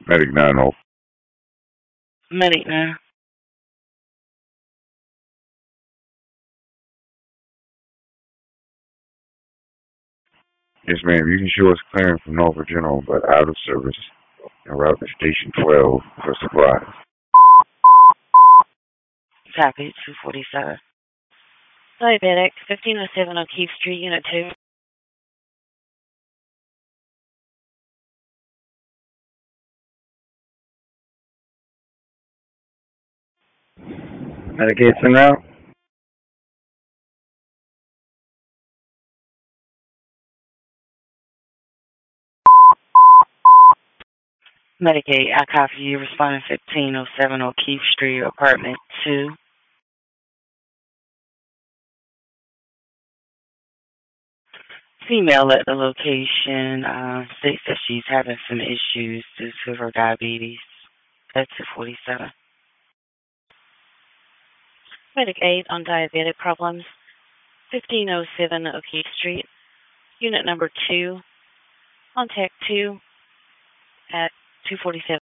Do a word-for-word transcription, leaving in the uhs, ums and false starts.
Medic nine oh. Medic now. Yes, ma'am. You can show us clearing from Norfolk General, but out of service and route to Station twelve for supplies. Copy, two forty-seven. Diabetic, fifteen oh seven O'Keefe Street, Unit two. Medication now. Medicaid, I copy you. Responding fifteen oh seven O'Keefe Street, apartment two. Female at the location uh, states that she's having some issues due to her diabetes. That's two forty-seven. Medic aid on diabetic problems. fifteen oh seven O'Keefe Street, unit number two. Contact two at two forty-seven.